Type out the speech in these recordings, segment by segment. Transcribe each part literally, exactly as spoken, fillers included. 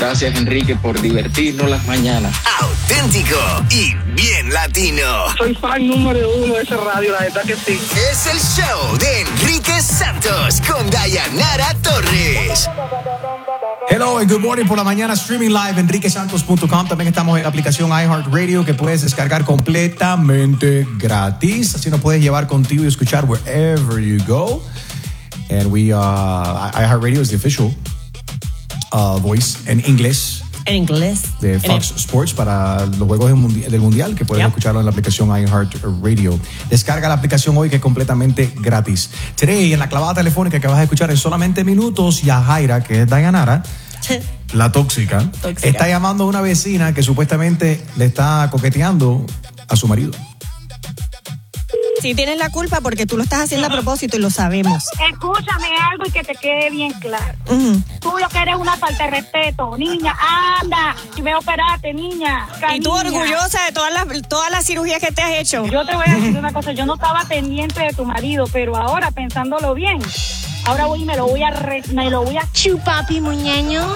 Gracias, Enrique, por divertirnos las mañanas. Auténtico y bien latino. Soy fan número uno de esa radio, la verdad que sí. Es el show de Enrique Santos con Dayanara Torres. Hello and good morning por la mañana, streaming live enrique santos punto com. También estamos en la aplicación iHeartRadio que puedes descargar completamente gratis. Así nos puedes llevar contigo y escuchar wherever you go. And we, uh, iHeartRadio is the official uh, voice en inglés. En inglés. De Fox en Sports para los juegos del mundial, del mundial que puedes yep. escucharlo en la aplicación iHeartRadio. Descarga la aplicación hoy que es completamente gratis. Today, en la clavada telefónica que vas a escuchar en solamente minutos, Yajaira, que es Dayanara, la tóxica, tóxica, está llamando a una vecina que supuestamente le está coqueteando a su marido. Sí, tienes la culpa porque tú lo estás haciendo a propósito y lo sabemos. Escúchame algo y que te quede bien claro. Uh-huh. Tú lo que eres una falta de respeto, niña, anda, y ve a operarte, niña. Y tú orgullosa de todas las, todas las cirugías que te has hecho. Yo te voy a decir una cosa, yo no estaba pendiente de tu marido, pero ahora, pensándolo bien, ahora voy y me lo voy a, re, me lo voy a chupapi, muñeño.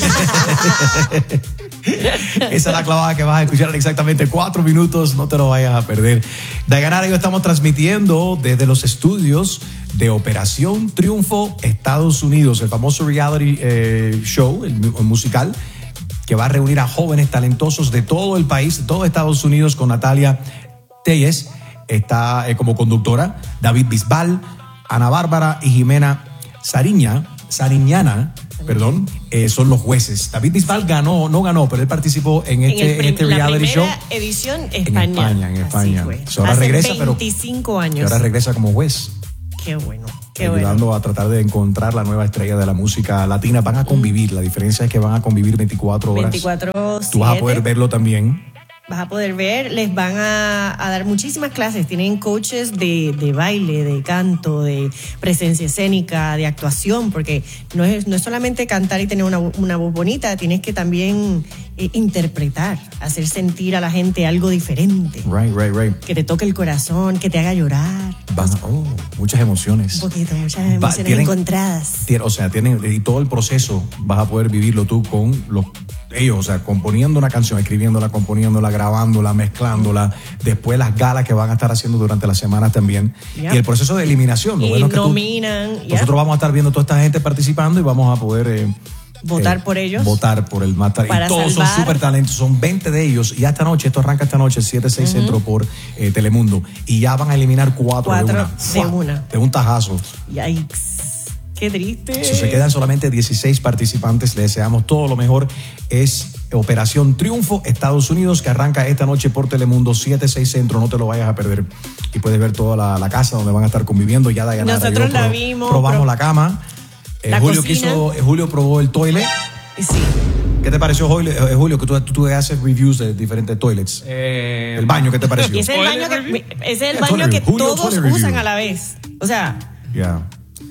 Esa es la clavada que vas a escuchar en exactamente cuatro minutos. No te lo vayas a perder. Dayanara y yo estamos transmitiendo desde los estudios de Operación Triunfo Estados Unidos, el famoso reality eh, show, el, el musical, que va a reunir a jóvenes talentosos de todo el país, de todo Estados Unidos, con Natalia Telles. Está eh, como conductora David Bisbal, Ana Bárbara y Jimena Sariña, Sariñana, perdón, eh, son los jueces. David Bisbal ganó, no ganó, pero él participó en este, en el, en este reality show. La primera edición España. En España, en España. Así ahora Hace regresa, veinticinco pero, años. ahora regresa como juez. Qué bueno, qué ayudando bueno. a tratar de encontrar la nueva estrella de la música latina. Van a convivir, mm. la diferencia es que van a convivir veinticuatro horas. veinticuatro siete. Tú vas a poder verlo también. Vas a poder ver, les van a, a dar muchísimas clases. Tienen coaches de, de baile, de canto, de presencia escénica, de actuación, porque no es, no es solamente cantar y tener una, una voz bonita, tienes que también eh, interpretar, hacer sentir a la gente algo diferente. Right, right, right. Que te toque el corazón, que te haga llorar. Van, oh, muchas emociones. Un poquito, muchas emociones Va, tienen, encontradas. Tienen, o sea, tienen, y todo el proceso vas a poder vivirlo tú con los ellos, o sea, componiendo una canción, escribiéndola, componiéndola, grabándola, mezclándola, después las galas que van a estar haciendo durante las semanas también, yep. y el proceso de eliminación. Lo y bueno es que nominan. Tú, yep. Nosotros vamos a estar viendo toda esta gente participando y vamos a poder eh, votar eh, por ellos. Votar por el más talento. Y todos salvar. Son súper talentos, son veinte de ellos, y esta noche, esto arranca esta noche, siete seis uh-huh. Centro por eh, Telemundo, y ya van a eliminar cuatro, cuatro de una. De ¡Fua! una. De un tajazo. Yikes. Qué triste. So, se quedan solamente dieciséis participantes. Le deseamos todo lo mejor. Es Operación Triunfo Estados Unidos, que arranca esta noche por Telemundo, siete seis Centro. No te lo vayas a perder. Y puedes ver toda la, la casa donde van a estar conviviendo. Ya Dayanara, nosotros la pro, vimos. Probamos pro, la cama. Eh, la Julio, cocina. quiso, eh, Julio probó el toilet. Sí. ¿Qué te pareció, Julio, eh, Julio que tú, tú, tú haces reviews de diferentes toilets? Eh, el baño, ¿qué te pareció? Y ese es el baño que, ese es el yeah, baño que Julio, todos usan review. A la vez. O sea. Yeah.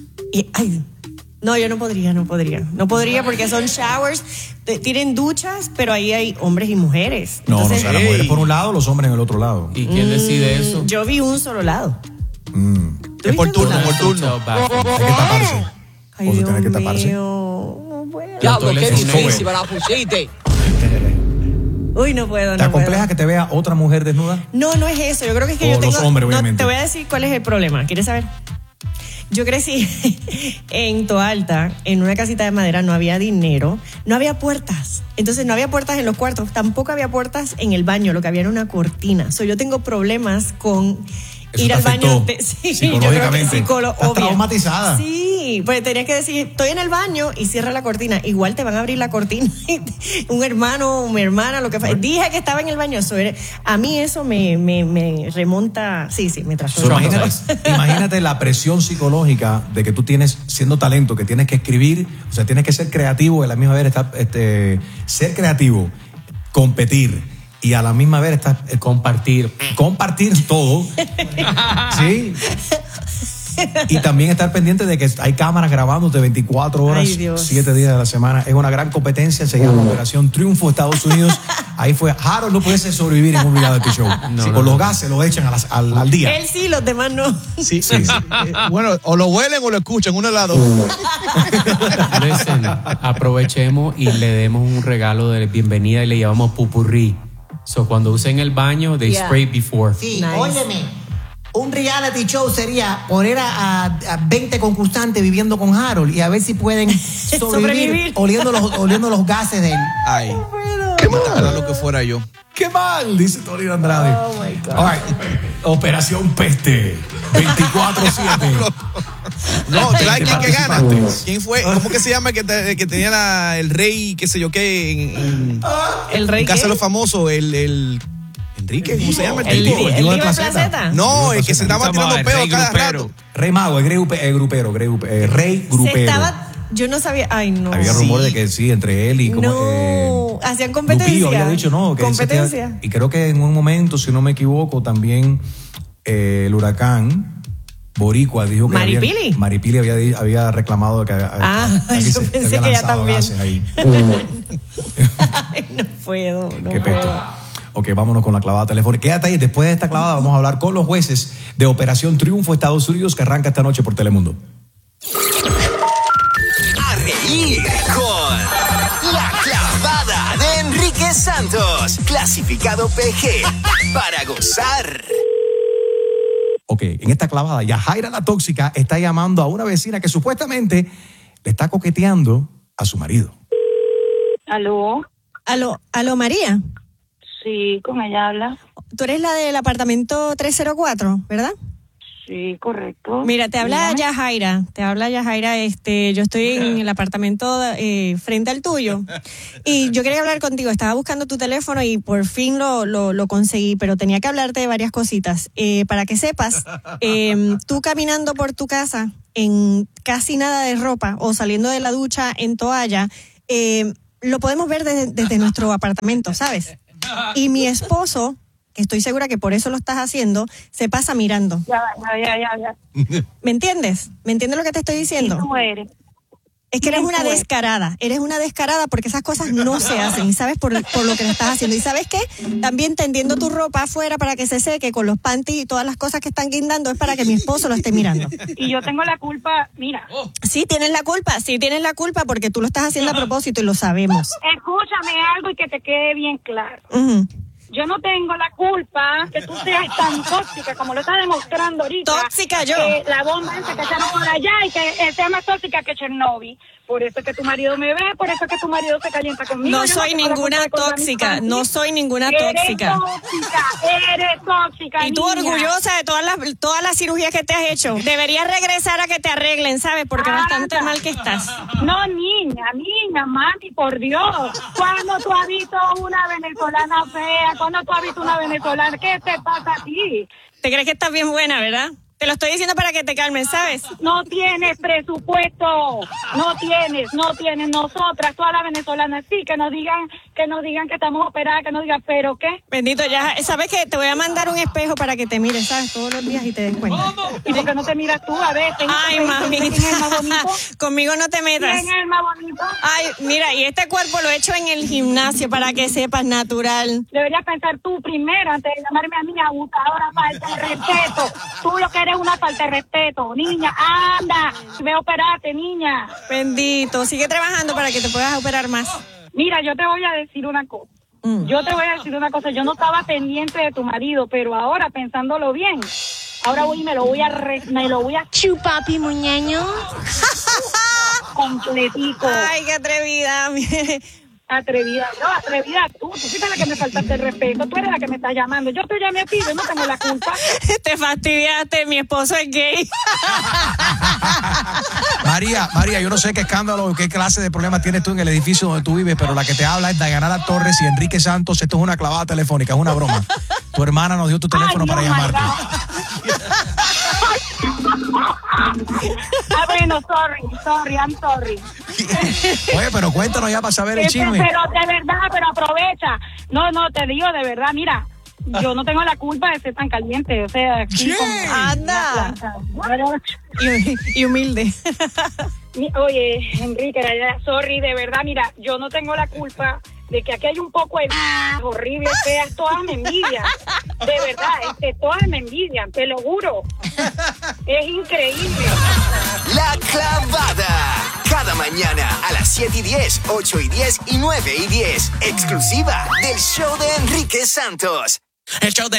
Y, ay, no, yo no podría, no podría. No podría porque son showers, tienen duchas, pero ahí hay hombres y mujeres. No, Entonces, no, o sea, las mujeres por un lado, los hombres en el otro lado. ¿Y quién mm, decide eso? Yo vi un solo lado. Mm. Es por turno, por turno. Hay que taparse. Ay, o Dios tiene que taparse. Mío. Bueno. Diablo, qué difícil la pusiste. Uy, no puedo, no ¿Te puedo. acompleja que te vea otra mujer desnuda? No, no es eso. Yo creo que es que o yo tengo... los hombres, no, obviamente. te voy a decir cuál es el problema. ¿Quieres saber? Yo crecí en Toalta, en una casita de madera, no había dinero, no había puertas. Entonces no había puertas en los cuartos, tampoco había puertas en el baño, lo que había era una cortina. So, yo tengo problemas con Eso ir al baño. De, sí, psicológicamente. Psicolo, Estás traumatizada. Sí, pues tenía que decir, estoy en el baño y cierra la cortina. Igual te van a abrir la cortina. Un hermano, una hermana, lo que fuera. Dije que estaba en el baño. So, a mí eso me, me, me remonta. Sí, sí, me trastorna. So, imagínate, imagínate la presión psicológica de que tú tienes, siendo talento, que tienes que escribir, o sea, tienes que ser creativo, y a la misma vez estar, este, ser creativo, competir. Y a la misma vez estás eh, compartir, compartir todo, ¿sí? Y también estar pendiente de que hay cámaras grabándote veinticuatro horas, siete días de la semana. Es una gran competencia, se llama Operación Triunfo Estados Unidos. Ahí fue. Harold no pudiese sobrevivir en un reality show. No, sí, no, con no. los gases lo echan a las- al, al día. Él sí, los demás no. Sí, Sí, sí. Eh, bueno, o lo huelen o lo escuchan, uno de las dos. Listen, aprovechemos y le demos un regalo de bienvenida y le llamamos pupurrí. So, cuando usen el baño, they Yeah. spray before. Sí, Nice. óyeme. Un reality show sería poner a, a, a veinte concursantes viviendo con Harold y a ver si pueden sobrevivir, Sobrevivir. Oliendo, los, oliendo los gases de él. Ay, qué mal lo que fuera yo. ¡Qué mal! Dice Tony Andrade. Oh, my God. All right. Operación Peste. veinticuatro siete. No, ¿tú sabes quién que gana? Participantes. ¿Quién fue? ¿Cómo que se llama el que, te- el que tenía la- el rey, qué sé yo qué, en, en, El rey en Casa qué? de los Famosos? El, el Enrique, ¿cómo se llama? El, tipo? el, el Divo de Divo de Placeta. Placeta. No, el que se estaba tirando el pedo rey cada grupero. rato. Rey Mago, el, grupe- el grupero, grupe- eh, rey grupero. Se estaba. Yo no sabía. Ay, no. Había Sí. rumor de que sí, entre él y como. No, eh, hacían competencia. Lupillo había dicho, no. Que él se queda- Competencia. y creo que en un momento, si no me equivoco, también eh, el huracán Boricua dijo que. Maripili. Había, Maripili había, di- había reclamado que. Ah, que yo se- pensé había que ella lanzado también. gases ahí. Ay, no puedo. No Qué puedo. pesto. Ok, vámonos con la clavada telefónica. Quédate ahí. Después de esta clavada vamos a hablar con los jueces de Operación Triunfo Estados Unidos que arranca esta noche por Telemundo. A reír con La Clavada de Enrique Santos. Clasificado P G. Para gozar. Ok, en esta clavada, Yajaira la tóxica está llamando a una vecina que supuestamente le está coqueteando a su marido. ¿Aló? Aló, aló, María. Sí, con ella habla. Tú eres la del apartamento trescientos cuatro, ¿verdad? Sí, correcto. Mira, te habla Dígame. Yajaira. Te habla Yajaira. Este, yo estoy en el apartamento eh, frente al tuyo. Y yo quería hablar contigo. Estaba buscando tu teléfono y por fin lo, lo, lo conseguí, pero tenía que hablarte de varias cositas. Eh, para que sepas, eh, tú caminando por tu casa en casi nada de ropa o saliendo de la ducha en toalla, eh, lo podemos ver desde, desde nuestro apartamento, ¿sabes? Y mi esposo, que estoy segura que por eso lo estás haciendo, se pasa mirando. Ya, ya, ya, ya. ya. ¿Me entiendes? ¿Me entiendes lo que te estoy ¿Quién diciendo? tú eres? Es que eres ¿Quién una tú eres? descarada, eres una descarada porque esas cosas no se hacen y sabes por, por lo que lo estás haciendo. ¿Y sabes qué? También tendiendo tu ropa afuera para que se seque con los panties y todas las cosas que están guindando es para que mi esposo lo esté mirando. Y yo tengo la culpa, mira, Sí, tienes la culpa, sí tienes la culpa porque tú lo estás haciendo a propósito y lo sabemos. escúchame algo y que te quede bien claro. Ujú. Yo no tengo la culpa que tú seas tan tóxica como lo estás demostrando ahorita. Tóxica yo. Que la bomba esa que echaron por allá y que eh, sea más tóxica que Chernobyl. Por eso es que tu marido me ve, por eso es que tu marido se calienta conmigo. No Yo soy tengo la ninguna culpa de cosas tóxica, mis no panties. soy ninguna Eres tóxica. tóxica, eres tóxica, Y tú niña. orgullosa de todas las todas las cirugías que te has hecho. Deberías regresar a que te arreglen, ¿sabes? Porque bastante Anda. mal que estás. No, niña, niña, mami, por Dios. ¿Cuándo tú has visto una venezolana fea? ¿Cuándo tú has visto una venezolana? ¿Qué te pasa a ti? ¿Te crees que estás bien buena, verdad? Te lo estoy diciendo para que te calmes, ¿sabes? No tienes presupuesto, no tienes, no tienes. Nosotras, todas las venezolanas, sí, que nos digan, que nos digan que estamos operadas, que nos digan, ¿pero qué? Bendito, ya, ¿sabes qué? Te voy a mandar un espejo para que te mires, ¿sabes? Todos los días y te des cuenta. ¿Y por qué no te miras tú? A ver, ten- Ay, ten- mamita, ¿quién es el más bonito? conmigo no te metas. ¿Quién es el más bonito? Ay, mira, y este cuerpo lo he hecho en el gimnasio para que sepas, natural. Deberías pensar tú primero antes de llamarme a mí abusadora, falta de respeto. Tú lo que eres una falta de respeto. Niña, anda, ve a operarte, niña. Bendito, sigue trabajando para que te puedas operar más. Mira, yo te voy a decir una cosa. Mm. Yo te voy a decir una cosa. Yo no estaba pendiente de tu marido, pero ahora, pensándolo bien, ahora voy y me lo voy a... Re, me lo voy a Chupapi muñeño. completico. Ay, qué atrevida. Atrevida, no, atrevida tú, tú fuiste la que me faltaste el respeto, tú eres la que me está llamando, yo te llamé a ti, yo no tengo la culpa. Te fastidiaste, mi esposo es gay. María, María, yo no sé qué escándalo, qué clase de problemas tienes tú en el edificio donde tú vives, pero la que te habla es Dayanara Torres y Enrique Santos. Esto es una clavada telefónica, es una broma. Tu hermana nos dio tu teléfono Ay, para oh my llamarte. Ah, bueno, sorry, sorry, I'm sorry. Oye, pero cuéntanos ya para saber el Este, chisme. pero de verdad, pero aprovecha. No, no, te digo de verdad, mira, yo no tengo la culpa de ser tan caliente, o sea, aquí como- Anda. Y, y humilde. Mi- Oye, Enrique, ya, sorry, de verdad, mira, yo no tengo la culpa de que aquí hay un poco de horrible, feas, todas me envidian. De verdad, este, todas me envidian, te lo juro. Es increíble. La Clavada. Cada mañana a las siete y diez, ocho y diez y nueve y diez. Exclusiva del show de Enrique Santos. El show de